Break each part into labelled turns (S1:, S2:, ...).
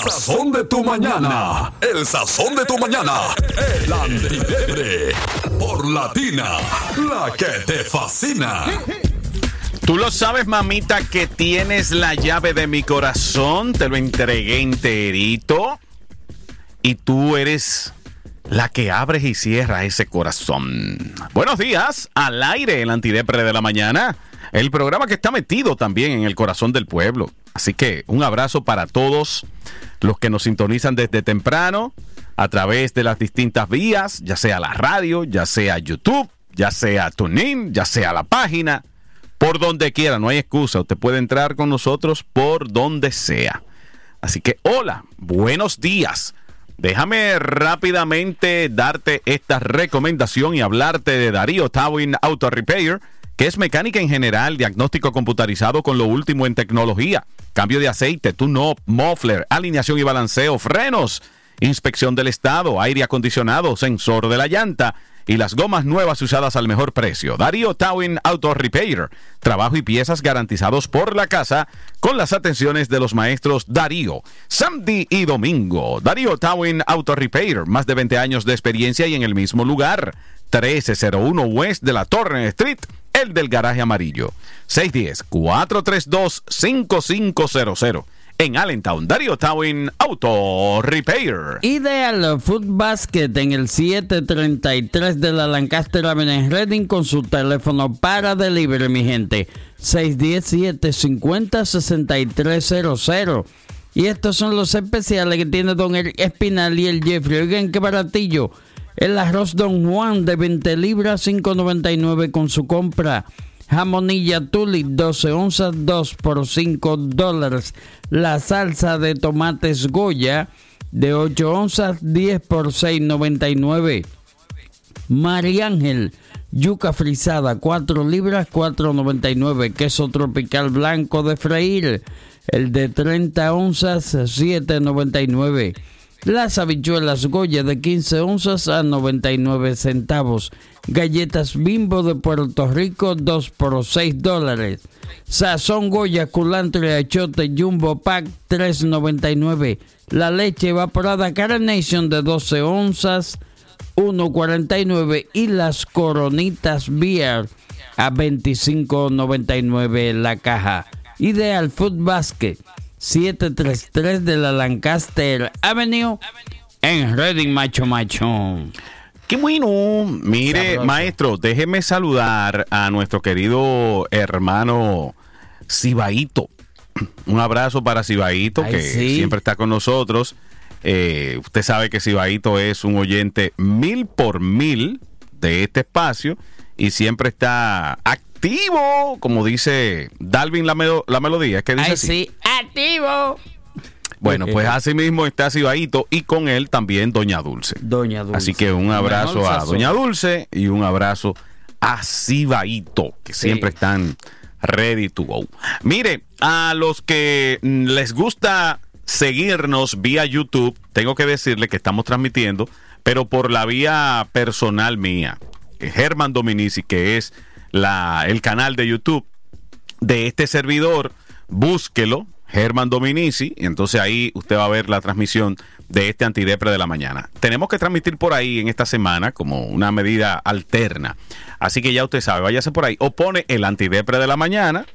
S1: sazón de tu mañana. El sazón de tu mañana. El Antidebre. Por Latina, la que te fascina.
S2: Tú lo sabes, mamita, que tienes la llave de mi corazón. Te lo entregué enterito. Y tú eres la que abres y cierra ese corazón. Buenos días, al aire, el Antidepre de la mañana. El programa que está metido también en el corazón del pueblo. Así que un abrazo para todos los que nos sintonizan desde temprano a través de las distintas vías, ya sea la radio, ya sea YouTube, ya sea TuneIn, ya sea la página. Por donde quiera, no hay excusa. Usted puede entrar con nosotros por donde sea. Así que, hola, buenos días. Déjame rápidamente darte esta recomendación y hablarte de Darío Towing Auto Repair, que es mecánica en general, diagnóstico computarizado con lo último en tecnología, cambio de aceite, tune-up, muffler, alineación y balanceo, frenos, inspección del estado, aire acondicionado, sensor de la llanta y las gomas nuevas usadas al mejor precio. Darío Towing Auto Repair. Trabajo y piezas garantizados por la casa con las atenciones de los maestros Darío, Sandy y Domingo. Darío Towing Auto Repair. Más de 20 años de experiencia y en el mismo lugar. 1301 West de la Torrent Street, el del garaje amarillo. 610-432-5500. En Allentown, Darío Towing Auto Repair.
S3: Ideal Food Basket en el 733 de la Lancaster Avenue en Reading con su teléfono para delivery, mi gente. 610-750-6300. Y estos son los especiales que tiene Don Eric Espinal y el Jeffrey. Oigan qué baratillo. El arroz Don Juan de 20 libras, $5.99 con su compra. Jamonilla Tuli, 12 onzas, 2 por $5. La salsa de tomates Goya, de 8 onzas, 10 por $6.99. María Ángel, yuca frisada, 4 libras, $4.99. Queso tropical blanco de freír, el de 30 onzas, $7.99. Las habichuelas Goya de 15 onzas a 99 centavos. Galletas Bimbo de Puerto Rico, 2 por $6. Sazón Goya, culantro y achote Jumbo Pack, $3.99. La leche evaporada Carnation de 12 onzas, $1.49. Y las Coronitas Beer a $25.99 la caja. Ideal Food Basket, 733 de la Lancaster Avenue en Reading, macho.
S2: ¡Qué bueno! Mire,
S3: Sabroso.
S2: maestro, déjeme saludar a nuestro querido hermano Cibaito. Un abrazo para Cibaito,
S3: Ay,
S2: que
S3: sí.
S2: siempre está con nosotros. Usted sabe que Cibaito es un oyente 1000 por 1000 de este espacio y siempre está activo, como dice Dalvin la melodía. ¿Es que dice
S3: Ay,
S2: así?
S3: sí, activo.
S2: Bueno, pues así mismo está Cibaito y con él también Doña Dulce.
S3: Doña Dulce.
S2: Así que un abrazo
S3: Mejor
S2: a
S3: sazón.
S2: Doña Dulce y un abrazo a Cibaito, que
S3: Sí.
S2: siempre están ready to go. Mire, a los que les gusta seguirnos vía YouTube, tengo que decirle que estamos transmitiendo, pero por la vía personal mía, Germán Dominici, que es el canal de YouTube de este servidor, búsquelo, Germán Dominici, y entonces ahí usted va a ver la transmisión de este Antidepre de la mañana. Tenemos que transmitir por ahí en esta semana como una medida alterna. Así que ya usted sabe, váyase por ahí o pone el Antidepre de la mañana,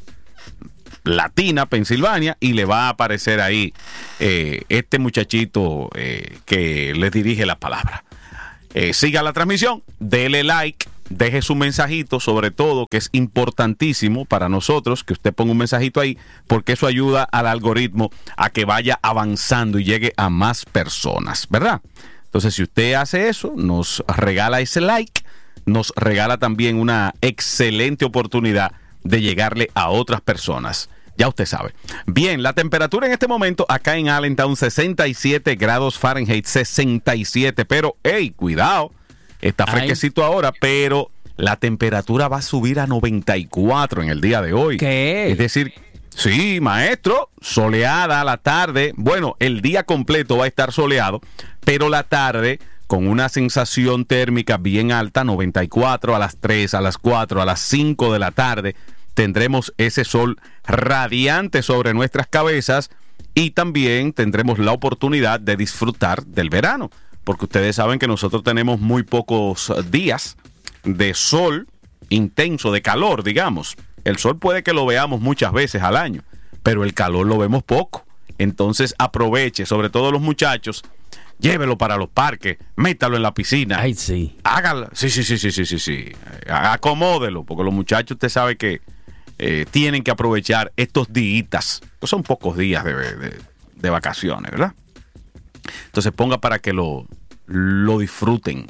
S2: Latina, Pensilvania, y le va a aparecer ahí este muchachito que les dirige la palabra. Siga la transmisión, dele like, deje su mensajito, sobre todo, que es importantísimo para nosotros, que usted ponga un mensajito ahí, porque eso ayuda al algoritmo a que vaya avanzando y llegue a más personas, ¿verdad? Entonces, si usted hace eso, nos regala ese like, nos regala también una excelente oportunidad de llegarle a otras personas. Ya usted sabe. Bien, la temperatura en este momento acá en Allentown, 67 grados Fahrenheit, 67. Pero, hey, cuidado, está fresquecito ahora, pero la temperatura va a subir a 94 en el día de hoy.
S3: ¿Qué?
S2: Es decir, sí, maestro, soleada a la tarde. Bueno, el día completo va a estar soleado, pero la tarde con una sensación térmica bien alta, 94 a las 3, a las 4, a las 5 de la tarde. Tendremos ese sol radiante sobre nuestras cabezas y también tendremos la oportunidad de disfrutar del verano, porque ustedes saben que nosotros tenemos muy pocos días de sol intenso, de calor, digamos. El sol puede que lo veamos muchas veces al año, pero el calor lo vemos poco. Entonces aproveche, sobre todo los muchachos, llévelo para los parques, métalo en la piscina.
S3: Ay, sí.
S2: Hágalo. Sí. Acomódelo, porque los muchachos, usted sabe que tienen que aprovechar estos días, pues son pocos días de vacaciones, ¿verdad? Entonces ponga para que lo disfruten.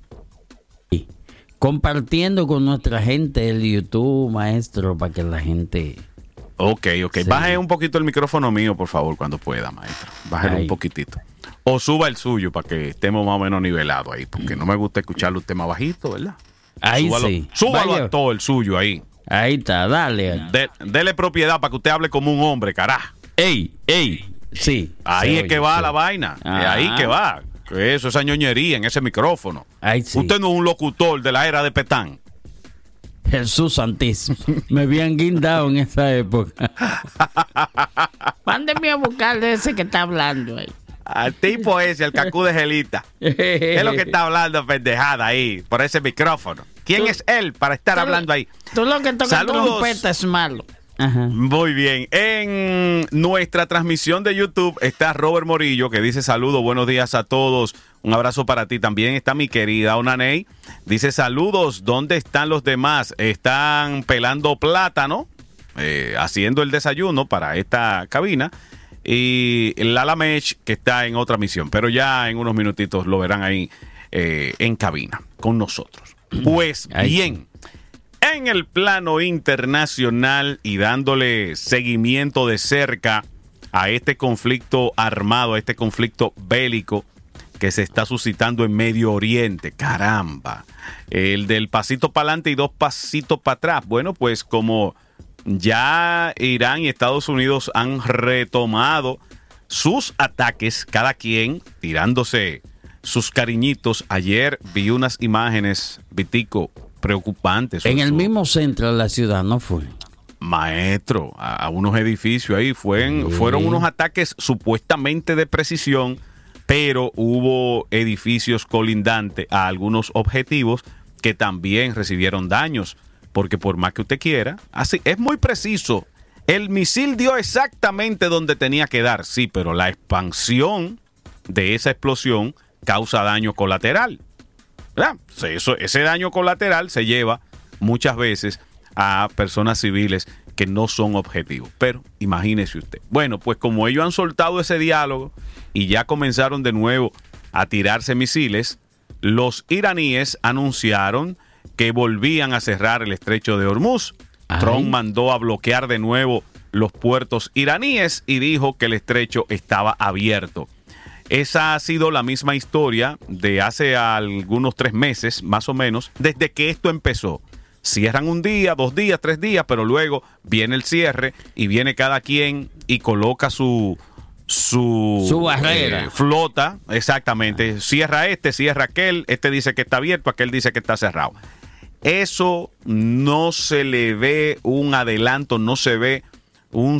S3: Compartiendo con nuestra gente el YouTube, maestro, para que la gente...
S2: Ok.
S3: Sí.
S2: Baje un poquito el micrófono mío, por favor, cuando pueda, maestro. Bájelo un poquitito. O suba el suyo para que estemos más o menos nivelados ahí, porque no me gusta escucharlo usted más bajito, ¿verdad?
S3: Ahí sí.
S2: Súbalo a todo el suyo ahí.
S3: Ahí está, dale.
S2: Dele propiedad para que usted hable como un hombre, carajo.
S3: ¡Ey! Sí.
S2: Ahí es que va la vaina. Es ahí que va. Eso, esa ñoñería en ese micrófono.
S3: Ahí sí.
S2: Usted no es un locutor de la era de Petán.
S3: Jesús santísimo. Me habían guindado en esa época. Mándeme a buscarle ese que está hablando ahí.
S2: Al tipo ese, el cacú de Gelita. Es lo que está hablando pendejada ahí, por ese micrófono. ¿Quién es él para estar hablando ahí?
S3: Tú lo que tocas trompeta es malo. Ajá.
S2: Muy bien. En nuestra transmisión de YouTube está Robert Morillo, que dice saludos, buenos días a todos. Un abrazo para ti. También está mi querida Onaney. Dice saludos, ¿dónde están los demás? Están pelando plátano, haciendo el desayuno para esta cabina. Y Lala Mech, que está en otra misión. Pero ya en unos minutitos lo verán ahí en cabina con nosotros. Pues bien. En el plano internacional y dándole seguimiento de cerca a este conflicto armado, a este conflicto bélico que se está suscitando en Medio Oriente. Caramba, el del pasito para adelante y dos pasitos para atrás. Bueno, pues como ya Irán y Estados Unidos han retomado sus ataques, cada quien tirándose sus cariñitos. Ayer vi unas imágenes, Vitico, preocupantes.
S3: En el mismo centro de la ciudad, ¿no fue?
S2: Maestro, a unos edificios ahí. Fueron unos ataques supuestamente de precisión, pero hubo edificios colindantes a algunos objetivos que también recibieron daños, porque por más que usted quiera, así es muy preciso. El misil dio exactamente donde tenía que dar, sí, pero la expansión de esa explosión causa daño colateral. ¿Verdad? Ese daño colateral se lleva muchas veces a personas civiles que no son objetivos. Pero imagínese usted. Bueno, pues como ellos han soltado ese diálogo y ya comenzaron de nuevo a tirarse misiles, los iraníes anunciaron que volvían a cerrar el estrecho de Hormuz. Trump mandó a bloquear de nuevo los puertos iraníes y dijo que el estrecho estaba abierto. Esa ha sido la misma historia de hace algunos 3 meses, más o menos, desde que esto empezó. Cierran un día, 2 días, 3 días, pero luego viene el cierre y viene cada quien y coloca su
S3: barrera.
S2: Flota, exactamente. Cierra cierra aquel, este dice que está abierto, aquel dice que está cerrado. Eso no se le ve un adelanto, no se ve una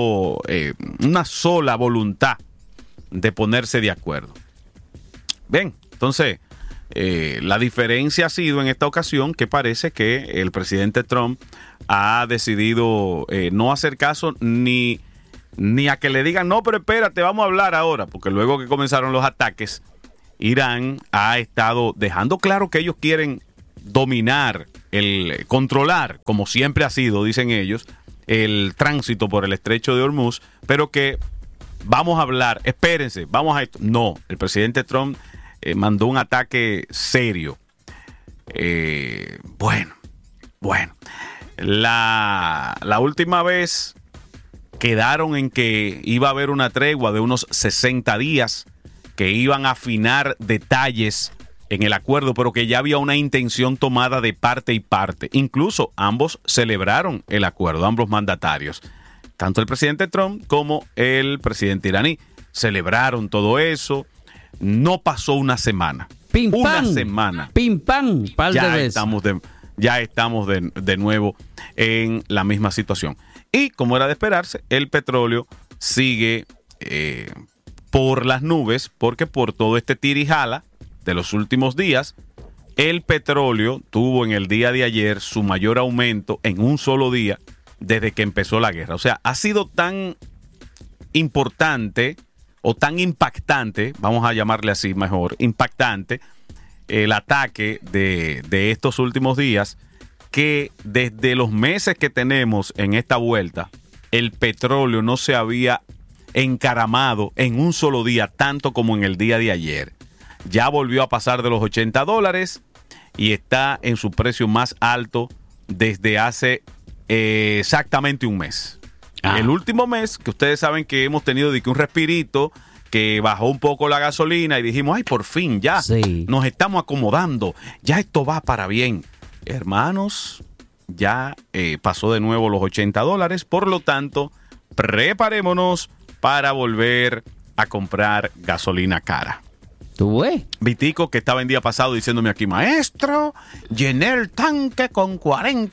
S2: sola voluntad de ponerse de acuerdo. Bien, entonces la diferencia ha sido en esta ocasión que parece que el presidente Trump ha decidido no hacer caso ni a que le digan no, pero espérate, vamos a hablar ahora, porque luego que comenzaron los ataques, Irán ha estado dejando claro que ellos quieren dominar, controlar, como siempre ha sido, dicen ellos, el tránsito por el estrecho de Hormuz, pero que vamos a hablar, espérense, vamos a esto. No, el presidente Trump mandó un ataque serio. Bueno, la última vez quedaron en que iba a haber una tregua de unos 60 días, que iban a afinar detalles en el acuerdo, pero que ya había una intención tomada de parte y parte. Incluso ambos celebraron el acuerdo, ambos mandatarios. Tanto el presidente Trump como el presidente iraní celebraron todo eso. No pasó una semana.
S3: Pim,
S2: una
S3: pam,
S2: semana.
S3: Pim, pam, par de veces.
S2: Ya estamos de nuevo en la misma situación. Y como era de esperarse, el petróleo sigue por las nubes, porque por todo este tirijala de los últimos días, el petróleo tuvo en el día de ayer su mayor aumento en un solo día desde que empezó la guerra. O sea, ha sido tan importante o tan impactante, vamos a llamarle así mejor, impactante, el ataque de estos últimos días, que desde los meses que tenemos en esta vuelta, el petróleo no se había encaramado en un solo día tanto como en el día de ayer. Ya volvió a pasar de los $80 y está en su precio más alto desde hace exactamente un mes. El último mes, que ustedes saben que hemos tenido de que un respirito, que bajó un poco la gasolina y dijimos, ay, por fin, ya nos estamos acomodando, ya esto va para bien. Hermanos, ya pasó de nuevo los $80, por lo tanto, preparémonos para volver a comprar gasolina cara.
S3: ¿Tú ves?
S2: Vitico, que estaba el día pasado diciéndome aquí, maestro, llené el tanque con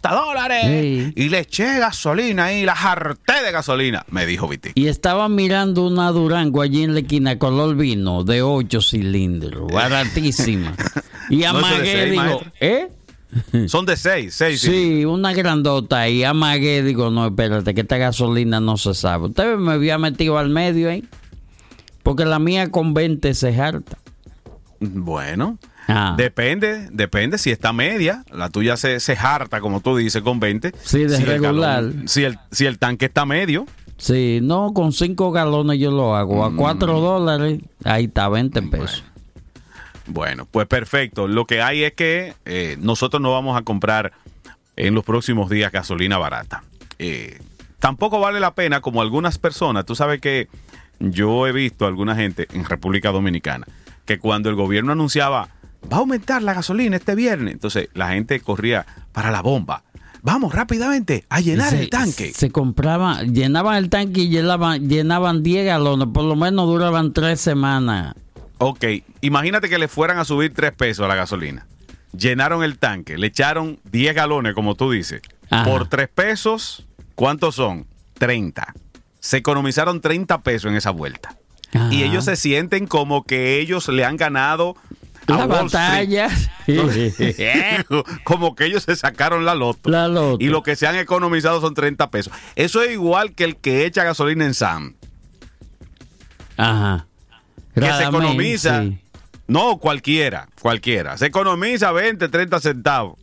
S2: $40 y le eché gasolina y la harté de gasolina, me dijo Vitico.
S3: Y estaba mirando una Durango allí en la esquina, color vino, de 8 cilindros, baratísima. Y amagué, digo,
S2: Son de 6.
S3: Sí, una grandota. Y amagué, digo, no, espérate, que esta gasolina no se sabe. Usted me había metido al medio ahí, porque la mía con 20 se harta.
S2: Bueno, depende si está media, la tuya se harta, como tú dices, con 20.
S3: Sí, de regular.
S2: Si el tanque está medio.
S3: Sí, no, con 5 galones yo lo hago. A $4, ahí está, 20 pesos.
S2: Bueno, pues perfecto. Lo que hay es que nosotros no vamos a comprar en los próximos días gasolina barata. Tampoco vale la pena, como algunas personas, tú sabes que yo he visto a alguna gente en República Dominicana que cuando el gobierno anunciaba, va a aumentar la gasolina este viernes, entonces la gente corría para la bomba. Vamos rápidamente a llenar el tanque.
S3: Se compraba, llenaban el tanque y llenaban 10 galones, por lo menos duraban 3 semanas.
S2: Ok, imagínate que le fueran a subir 3 pesos a la gasolina. Llenaron el tanque, le echaron 10 galones, como tú dices. Ajá. Por 3 pesos, ¿cuántos son? 30. Se economizaron 30 pesos en esa vuelta. Ajá. Y ellos se sienten como que ellos le han ganado a
S3: la batalla.
S2: Como que ellos se sacaron la loto. Y lo que se han economizado son 30 pesos. Eso es igual que el que echa gasolina en Sam.
S3: Ajá.
S2: Que se economiza. Sí. No, cualquiera. Se economiza 20, 30 centavos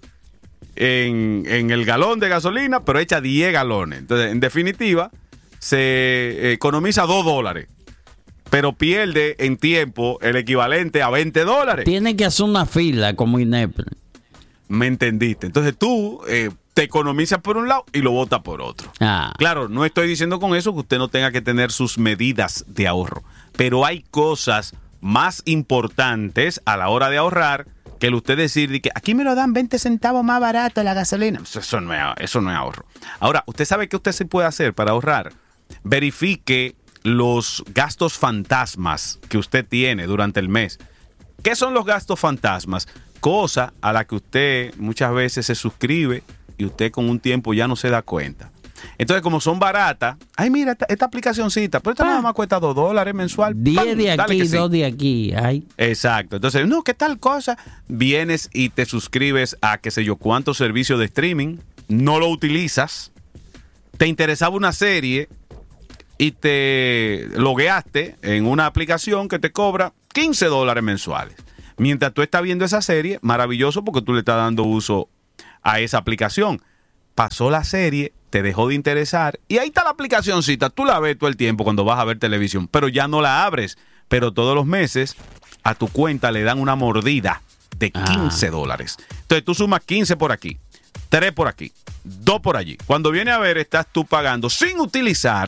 S2: en el galón de gasolina, pero echa 10 galones. Entonces, en definitiva, se economiza $2. Pero pierde en tiempo el equivalente a $20.
S3: Tiene que hacer una fila como INEP.
S2: ¿Me entendiste? Entonces tú te economizas por un lado y lo botas por otro. Claro, no estoy diciendo con eso que usted no tenga que tener sus medidas de ahorro, pero hay cosas más importantes a la hora de ahorrar que el usted decir que aquí me lo dan 20 centavos más barato la gasolina. Eso no es ahorro. Ahora, ¿usted sabe qué usted se puede hacer para ahorrar? Verifique los gastos fantasmas que usted tiene durante el mes. ¿Qué son los gastos fantasmas? Cosa a la que usted muchas veces se suscribe y usted con un tiempo ya no se da cuenta. Entonces, como son baratas, ay, mira, esta aplicacioncita, pero esta nada más cuesta $2 mensual.
S3: 10 de aquí, 2 de aquí. Ay.
S2: Exacto. Entonces, no, ¿qué tal cosa? Vienes y te suscribes a qué sé yo cuántos servicios de streaming, no lo utilizas, te interesaba una serie y te logueaste en una aplicación que te cobra $15 mensuales. Mientras tú estás viendo esa serie, maravilloso porque tú le estás dando uso a esa aplicación. Pasó la serie, te dejó de interesar y ahí está la aplicacioncita. Tú la ves todo el tiempo cuando vas a ver televisión, pero ya no la abres. Pero todos los meses a tu cuenta le dan una mordida de $15. Entonces tú sumas 15 por aquí, 3 por aquí, 2 por allí. Cuando viene a ver, estás tú pagando sin utilizar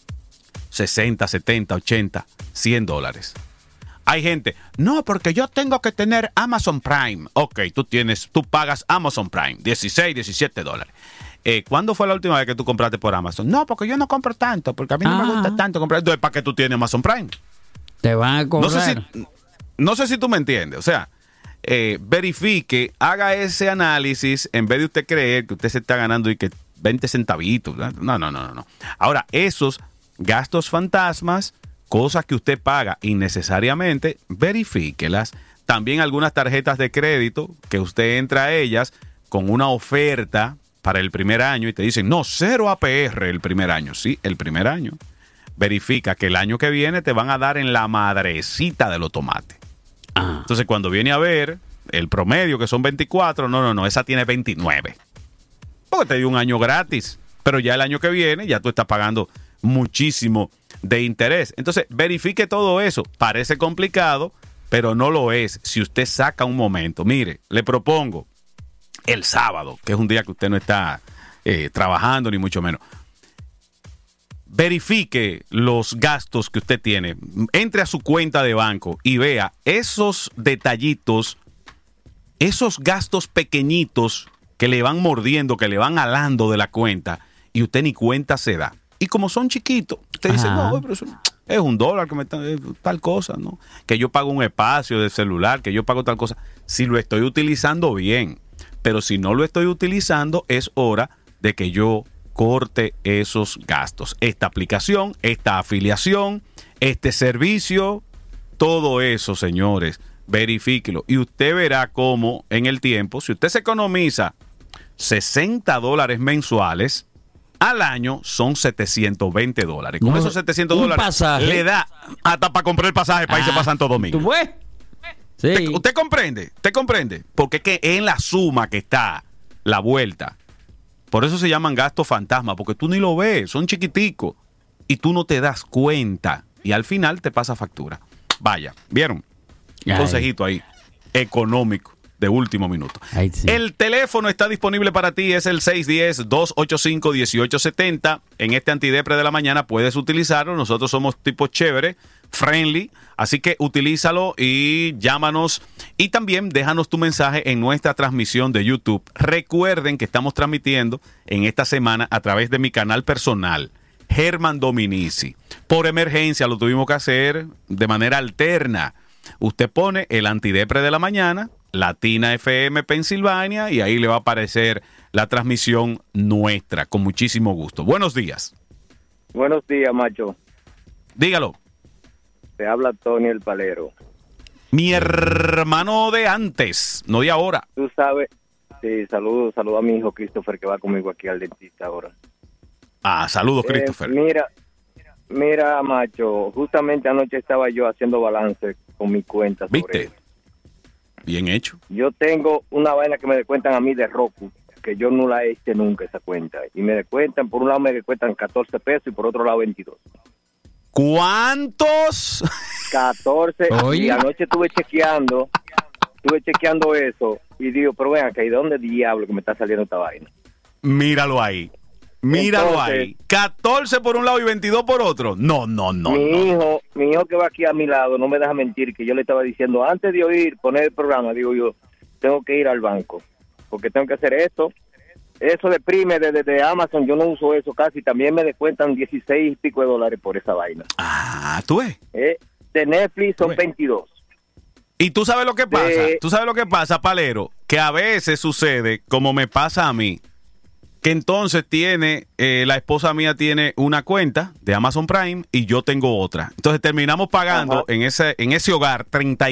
S2: $60, $70, $80, $100. Hay gente, no, porque yo tengo que tener Amazon Prime. Ok, tú pagas Amazon Prime, $16, $17. ¿Cuándo fue la última vez que tú compraste por Amazon? No, porque yo no compro tanto, porque a mí no me gusta tanto comprar. Entonces, ¿para qué tú tienes Amazon Prime?
S3: Te van a cobrar.
S2: No sé si tú me entiendes. O sea, verifique, haga ese análisis en vez de usted creer que usted se está ganando y que 20 centavitos. No. Ahora, esos gastos fantasmas cosas que usted paga innecesariamente, verifíquelas. También algunas tarjetas de crédito que usted entra a ellas con una oferta para el primer año y te dicen, no, 0 APR el primer año. Sí, el primer año. Verifica que el año que viene te van a dar en la madrecita de los tomates. Entonces, cuando viene a ver el promedio, que son 24, no, esa tiene 29. Porque te dio un año gratis. Pero ya el año que viene, ya tú estás pagando muchísimo de interés. Entonces, verifique todo eso. Parece complicado, pero no lo es. Si usted saca un momento, mire, le propongo el sábado, que es un día que usted no está trabajando, ni mucho menos. Verifique los gastos que usted tiene. Entre a su cuenta de banco y vea esos detallitos, esos gastos pequeñitos que le van mordiendo, que le van alando de la cuenta y usted ni cuenta se da. Y como son chiquitos, usted dice, no, pero eso es $1 que me está, tal cosa, ¿no? Que yo pago un espacio de celular, que yo pago tal cosa. Si lo estoy utilizando bien, pero si no lo estoy utilizando, es hora de que yo corte esos gastos. Esta aplicación, esta afiliación, este servicio, todo eso, señores, verifíquelo. Y usted verá cómo en el tiempo, si usted se economiza $60 mensuales, al año son $720. Con esos $700 le da hasta para comprar el pasaje para irse para Santo Domingo.
S3: ¿Tú ves? Sí.
S2: ¿Usted comprende? ¿Usted comprende? Porque es que en la suma que está la vuelta. Por eso se llaman gastos fantasma, porque tú ni lo ves, son chiquiticos y tú no te das cuenta y al final te pasa factura. Vaya, ¿vieron? Un consejito ahí, económico, de último minuto.
S3: Ay, sí.
S2: El teléfono está disponible para ti, es el 610-285-1870. En este antidepre de la mañana puedes utilizarlo. Nosotros somos tipo chévere, friendly, así que utilízalo y llámanos. Y también déjanos tu mensaje en nuestra transmisión de YouTube. Recuerden que estamos transmitiendo en esta semana a través de mi canal personal, Germán Dominici. Por emergencia lo tuvimos que hacer de manera alterna. Usted pone el antidepre de la mañana, Latina FM Pensilvania, y ahí le va a aparecer la transmisión nuestra, con muchísimo gusto. Buenos días.
S4: Buenos días, macho.
S2: Dígalo.
S4: Te habla Tony el Palero.
S2: Mi hermano de antes, no de ahora.
S4: Tú sabes, sí, saludo a mi hijo Christopher, que va conmigo aquí al dentista ahora.
S2: Saludos, Christopher.
S4: Mira, macho, justamente anoche estaba yo haciendo balance con mi cuenta sobre
S2: ¿Viste?
S4: Eso.
S2: Bien hecho.
S4: Yo tengo una vaina que me descuentan a mí de Roku, que yo no la he hecho nunca esa cuenta. Y me descuentan, por un lado me descuentan 14 pesos y por otro lado 22.
S2: ¿Cuántos?
S4: 14.
S3: Oye.
S4: Y anoche estuve chequeando eso y digo, pero ven acá, ¿y de dónde diablo que me está saliendo esta vaina?
S2: Míralo ahí. Míralo ahí. 14 por un lado y 22 por otro. No.
S4: Mi hijo que va aquí a mi lado no me deja mentir, que yo le estaba diciendo antes de oír, poner el programa, digo yo, tengo que ir al banco, porque tengo que hacer esto. Eso de Prime, de Amazon, yo no uso eso casi, también me descuentan 16 y pico de dólares por esa vaina.
S2: ¿Tú ves?
S4: De Netflix son 22.
S2: Y tú sabes lo que pasa, Palero, que a veces sucede, como me pasa a mí, que entonces la esposa mía tiene una cuenta de Amazon Prime y yo tengo otra. Entonces terminamos pagando en ese hogar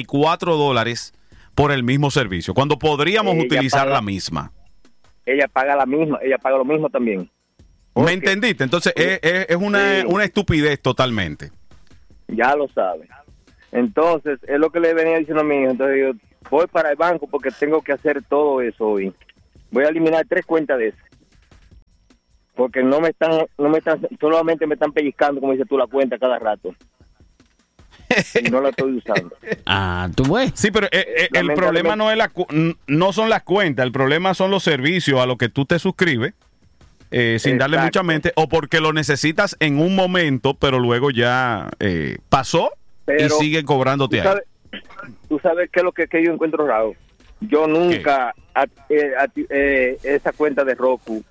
S2: $34 por el mismo servicio, cuando podríamos utilizar la misma.
S4: Ella paga la misma, ella paga lo mismo también.
S2: ¿Me entendiste? Entonces es una estupidez totalmente.
S4: Ya lo sabes. Entonces, es lo que le venía diciendo a mi hijo. Entonces yo voy para el banco porque tengo que hacer todo eso hoy. Voy a eliminar 3 cuentas de esas. Porque no me están, solamente me están pellizcando, como dices tú, la cuenta cada rato. Y no la estoy usando.
S3: ¿Tú ves?
S2: Sí, pero el problema no son las cuentas, el problema son los servicios a los que tú te suscribes sin darle mucha mente, o porque lo necesitas en un momento, pero luego ya pasó y siguen cobrándote ahí.
S4: Tú sabes qué es lo que yo encuentro raro. Yo nunca esa cuenta de Roku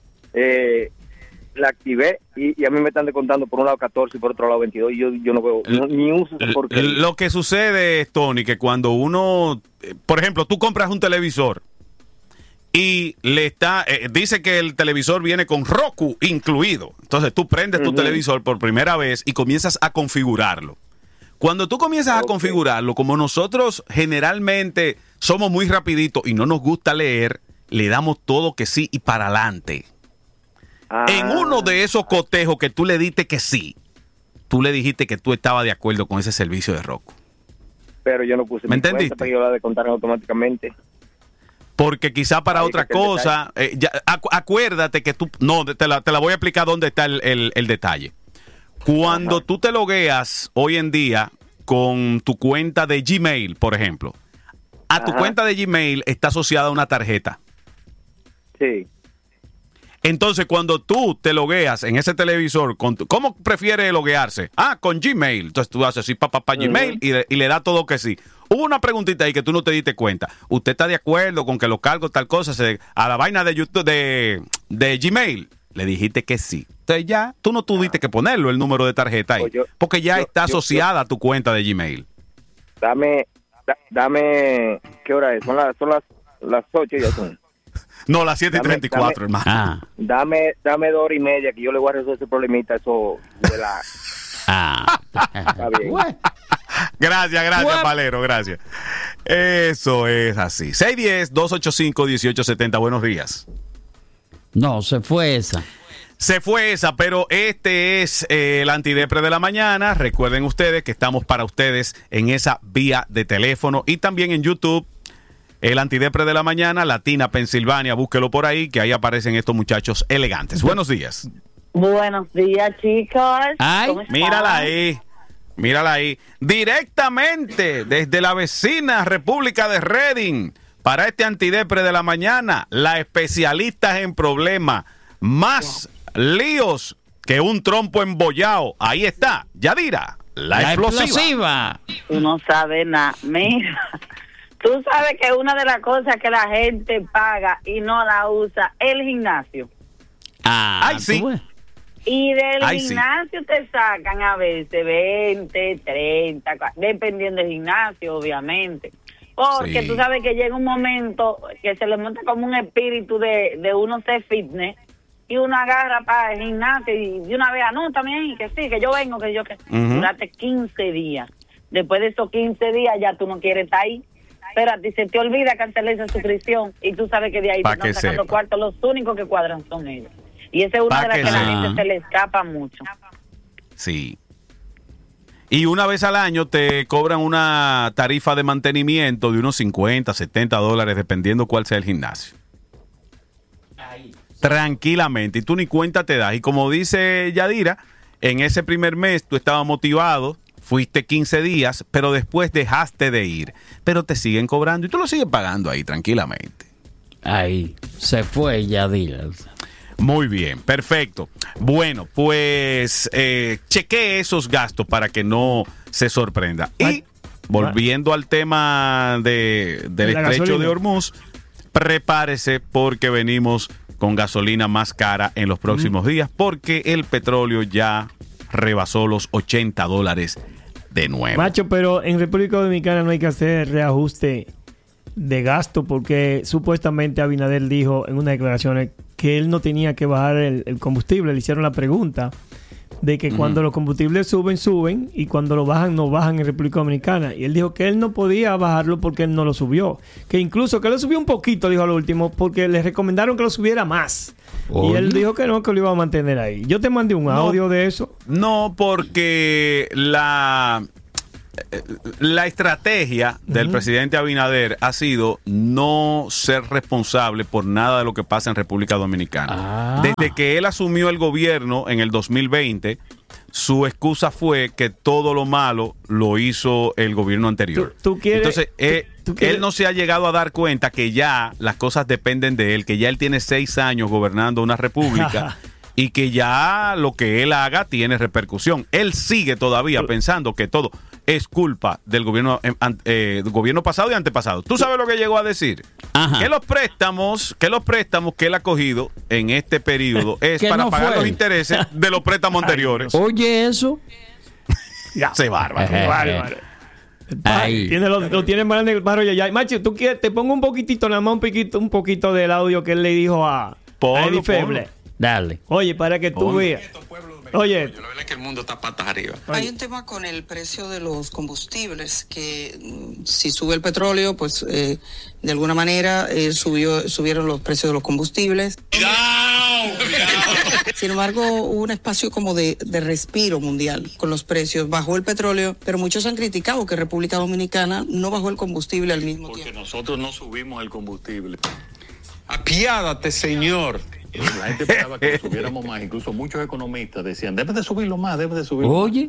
S4: la activé y a mí me están descontando por un lado 14 y por otro lado 22 y yo no veo ni uso esa porquería.
S2: Lo que sucede es, Tony, que cuando uno, por ejemplo, tú compras un televisor y le está dice que el televisor viene con Roku incluido. Entonces tú prendes tu televisor por primera vez y comienzas a configurarlo. Cuando tú comienzas a configurarlo, como nosotros generalmente somos muy rapiditos y no nos gusta leer, le damos todo que sí y para adelante. En uno de esos cotejos que tú le diste que sí, tú le dijiste que tú estabas de acuerdo con ese servicio de Roku.
S4: Pero yo no puse
S2: ¿Me
S4: mi cuenta
S2: entendiste?
S4: para que yo la descontaran automáticamente.
S2: Porque quizá para otra cosa, acuérdate que tú, no, te la voy a explicar dónde está el detalle. Cuando tú te logueas hoy en día con tu cuenta de Gmail, por ejemplo, a tu cuenta de Gmail está asociada una tarjeta.
S4: Sí.
S2: Entonces, cuando tú te logueas en ese televisor, ¿cómo prefiere loguearse? Con Gmail. Entonces tú haces así, Gmail, y le da todo que sí. Hubo una preguntita ahí que tú no te diste cuenta. ¿Usted está de acuerdo con que los cargos, tal cosa, a la vaina de YouTube, de Gmail? Le dijiste que sí. Entonces ya, tú no tuviste que ponerlo el número de tarjeta ahí, porque ya está asociada a tu cuenta de Gmail.
S4: Dame, ¿qué hora es? Son las 8 ya son.
S2: No, las 7:34, hermano.
S4: Dame 2 horas y media que yo le voy a resolver ese problemita, eso de la... Está bien.
S2: Gracias, Valero, gracias. Eso es así. 610-285-1870, buenos días.
S3: No, se fue esa.
S2: Se fue esa, pero este es el Antidepre de la mañana. Recuerden ustedes que estamos para ustedes en esa vía de teléfono y también en YouTube. El Antidepre de la mañana, Latina Pensilvania, búsquelo por ahí, que ahí aparecen estos muchachos elegantes. Buenos días.
S5: Buenos días, chicos.
S3: Ay,
S5: ¿Cómo están?
S2: Mírala ahí. Directamente desde la vecina República de Redding, para este Antidepre de la mañana, la especialista en problemas, más líos que un trompo embollado. Ahí está, Yadira, la explosiva.
S5: Tú no sabes nada. Mira, tú sabes que una de las cosas que la gente paga y no la usa es el gimnasio.
S2: Ay, sí.
S5: Y del gimnasio te sacan a veces 20, 30, dependiendo del gimnasio, obviamente. Porque tú sabes que llega un momento que se le monta como un espíritu de uno ser fitness y uno agarra para el gimnasio y de una vez anota también que sí, que yo vengo, que yo que... Durante 15 días. Después de esos 15 días ya tú no quieres estar ahí. Pero a ti se te olvida cancelar esa suscripción y tú sabes que de ahí te están sacando cuartos. Los únicos que cuadran son ellos. Y esa es una de las que la gente se le escapa mucho.
S2: Sí. Y una vez al año te cobran una tarifa de mantenimiento de unos $50, $70, dependiendo cuál sea el gimnasio. Tranquilamente. Y tú ni cuenta te das. Y como dice Yadira, en ese primer mes tú estabas motivado, fuiste 15 días, pero después dejaste de ir. Pero te siguen cobrando y tú lo sigues pagando ahí tranquilamente.
S3: Ahí, se fue Yadira.
S2: Muy bien, perfecto. Bueno, pues chequee esos gastos para que no se sorprenda. Y volviendo al tema del estrecho de Hormuz, prepárese porque venimos con gasolina más cara en los próximos días porque el petróleo ya rebasó los $80 de nuevo.
S6: Macho, pero en República Dominicana no hay que hacer reajuste de gasto porque supuestamente Abinader dijo en unas declaraciones que él no tenía que bajar el combustible. Le hicieron la pregunta de que cuando los combustibles suben y cuando lo bajan, no bajan en República Dominicana. Y él dijo que él no podía bajarlo porque él no lo subió. Que incluso que lo subió un poquito, dijo a lo último, porque le recomendaron que lo subiera más. Y él dijo que no, que lo iba a mantener ahí. Yo te mandé un audio de eso.
S2: No, porque la estrategia del presidente Abinader ha sido no ser responsable por nada de lo que pasa en República Dominicana. Desde que él asumió el gobierno en el 2020, su excusa fue que todo lo malo lo hizo el gobierno anterior. Entonces, él no se ha llegado a dar cuenta que ya las cosas dependen de él, que ya él tiene 6 años gobernando una república y que ya lo que él haga tiene repercusión. Él sigue todavía pensando que todo es culpa del gobierno pasado y antepasado. ¿Tú sabes lo que llegó a decir? Que los préstamos que él ha cogido en este periodo es para pagar los intereses de los préstamos anteriores.
S3: Oye, eso.
S2: Se bárbaro.
S3: Ahí.
S6: Lo tiene mal en el barrio ya. Macho, tú quieres, te pongo un poquitito, nada más un poquito del audio que él le dijo a Eddie Feble.
S3: Dale.
S6: Oye, para que tú veas. Oye,
S7: la verdad es que el mundo está patas arriba.
S8: Hay un tema con el precio de los combustibles, que si sube el petróleo, pues de alguna manera subieron los precios de los combustibles. Sin embargo, hubo un espacio como de respiro mundial con los precios. Bajó el petróleo, pero muchos han criticado que República Dominicana no bajó el combustible al mismo tiempo.
S7: Porque nosotros no subimos el combustible. Apiádate, señor. La gente esperaba que subiéramos más, incluso muchos economistas decían, debe de subirlo más, debe de subirlo
S3: Oye.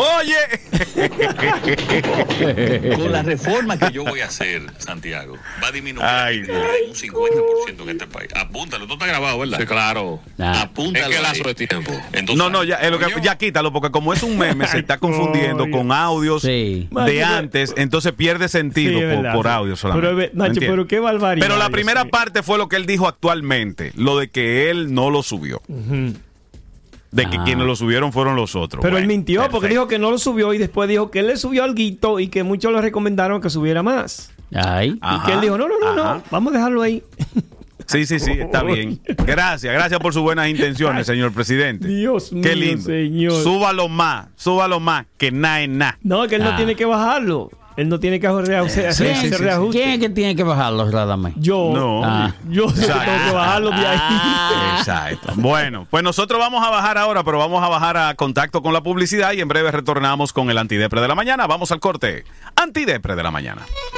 S7: Con la reforma que yo voy a hacer, Santiago, va a disminuir un 50% en este país. Apúntalo, esto está grabado, ¿verdad? Sí, claro. Apúntalo. Es que lazo de tiempo. Entonces,
S2: ya quítalo, porque como es un meme, se está confundiendo con audios de antes, entonces pierde sentido por audio solamente.
S6: Pero, Nacho, pero qué barbaridad.
S2: Pero la primera parte fue lo que él dijo actualmente, lo de que él no lo subió. De que quienes lo subieron fueron los otros.
S6: Pero él mintió porque dijo que no lo subió y después dijo que él le subió alguito y que muchos le recomendaron que subiera más.
S3: Ay.
S6: Y que él dijo, no, vamos a dejarlo ahí.
S2: Sí, está bien. Gracias por sus buenas intenciones, señor presidente.
S6: Dios mío,
S2: qué lindo.
S6: Señor.
S2: Súbalo más, que nada es nada.
S6: No, que él no tiene que bajarlo. Él no tiene que hacer reajuste.
S3: ¿Quién es que tiene que bajarlo, Radamés?
S6: Yo.
S2: No.
S6: Yo tengo que bajarlo de ahí.
S2: Exacto. Bueno, pues nosotros vamos a bajar ahora, pero vamos a bajar a contacto con la publicidad y en breve retornamos con el Antidepre de la Mañana. Vamos al corte. Antidepre de la Mañana.